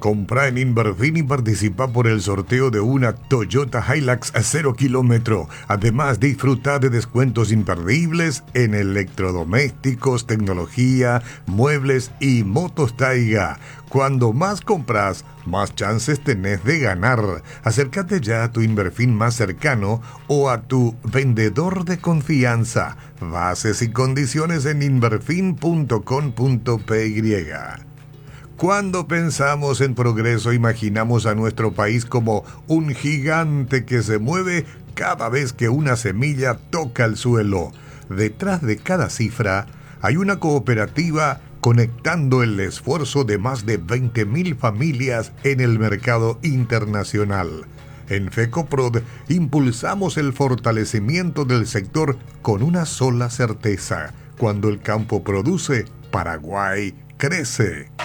Compra en Inverfin y participa por el sorteo de una Toyota Hilux a 0 kilómetro. Además, disfruta de descuentos imperdibles en electrodomésticos, tecnología, muebles y motos Taiga. Cuando más compras, más chances tenés de ganar. Acércate ya a tu Inverfin más cercano o a tu vendedor de confianza. Bases y condiciones en inverfin.com.py. Cuando pensamos en progreso, imaginamos a nuestro país como un gigante que se mueve cada vez que una semilla toca el suelo. Detrás de cada cifra hay una cooperativa conectando el esfuerzo de más de 20.000 familias en el mercado internacional. En FECOPROD impulsamos el fortalecimiento del sector con una sola certeza: cuando el campo produce, Paraguay crece.